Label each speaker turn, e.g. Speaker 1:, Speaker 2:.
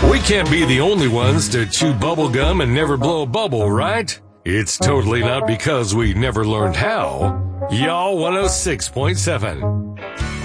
Speaker 1: We can't be the only ones to chew bubble gum and never blow a bubble, right? It's totally not because we never learned how. Y'all 106.7.